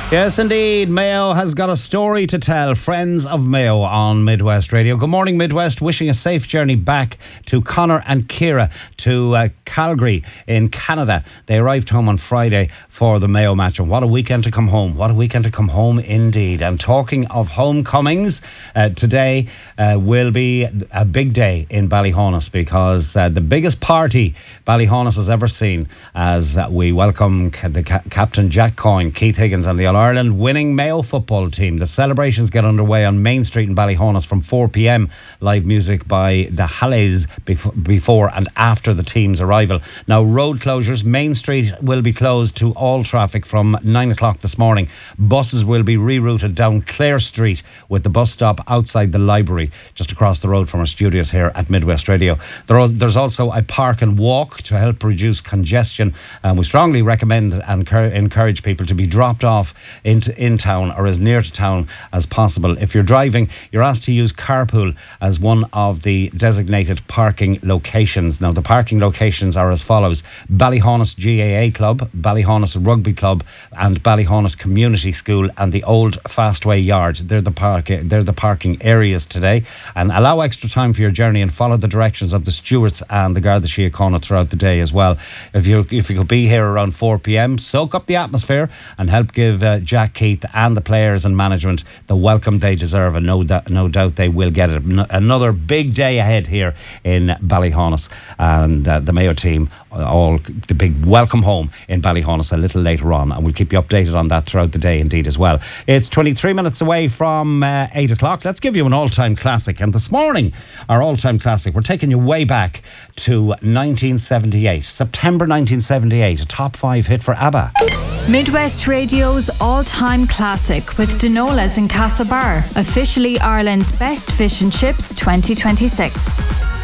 Yes, indeed. Mayo has got a story to tell. Friends of Mayo on Midwest Radio. Good morning, Midwest. Wishing a safe journey back to Connor and Ciara to Calgary in Canada. They arrived home on Friday for the Mayo match. And what a weekend to come home. What a weekend to come home indeed. And talking of homecomings, today will be a big day in Ballyhaunis because the biggest party Ballyhaunis has ever seen as we welcome the Captain Jack Coyne, Keith Higgins and the All-Ireland winning Mayo football team. The celebrations get underway on Main Street in Ballyhaunis from 4 p.m. Live music by the Hallys before and after the team's arrival. Now, road closures. Main Street will be closed to all traffic from 9 o'clock this morning. Buses will be rerouted down Clare Street with the bus stop outside the library just across the road from our studios here at Midwest Radio. There's also a park and walk to help reduce congestion, and we strongly recommend and encourage people to be dropped off in town or as near to town as possible. If you're driving, you're asked to use carpool as one of the designated parking locations. Now, the parking locations are as follows: Ballyhaunis GAA Club, Ballyhaunis Rugby Club and Ballyhaunis Community School and the Old Fastway Yard. They're the parking areas today. And allow extra time for your journey and follow the directions of the stewards and the Garda Síochána throughout the day as well. If you could be here around 4 p.m, soak up the atmosphere and help give Jack, Keith and the players and management the welcome they deserve, and no doubt they will get it. Another big day ahead here in Ballyhaunis, and the Mayo team, all the big welcome home in Ballyhaunis a little later on, and we'll keep you updated on that throughout the day indeed as well. It's 23 minutes away from 8 o'clock. Let's give you an all-time classic, and this morning our all-time classic, we're taking you way back to 1978, September 1978, a top 5 hit for ABBA. Midwest Radio's all-time classic with Denola's in Castlebar, officially Ireland's best fish and chips 2026.